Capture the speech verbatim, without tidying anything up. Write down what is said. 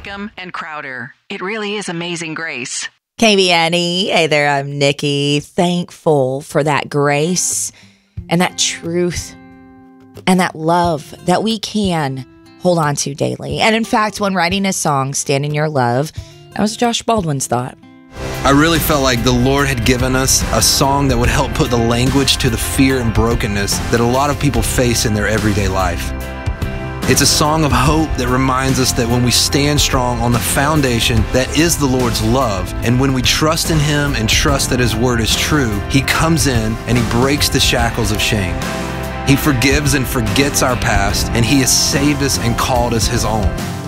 Wakeham, and Crowder. It really is amazing grace. K B N E. Hey there, I'm Nikki. Thankful for that grace and that truth and that love that we can hold on to daily. And in fact, when writing his song, Stand in Your Love, that was Josh Baldwin's thought. I really felt like the Lord had given us a song that would help put the language to the fear and brokenness that a lot of people face in their everyday life. It's a song of hope that reminds us that when we stand strong on the foundation that is the Lord's love, and when we trust in Him and trust that His word is true, He comes in and He breaks the shackles of shame. He forgives and forgets our past, and He has saved us and called us His own.